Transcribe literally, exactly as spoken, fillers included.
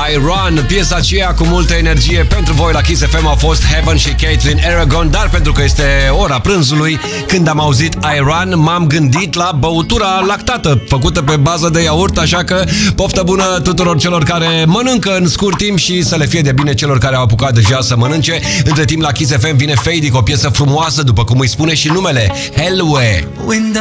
Iran. Piesa aceea cu multă energie pentru voi la Kiss F M a fost Heaven și Caitlin Aragon, dar pentru că este ora prânzului, când am auzit Iran, m-am gândit la băutura lactată, făcută pe bază de iaurt, așa că poftă bună tuturor celor care mănâncă în scurt timp și să le fie de bine celor care au apucat deja să mănânce. Între timp la Kiss F M vine Fady cu o piesă frumoasă, după cum îi spune și numele, Hellway.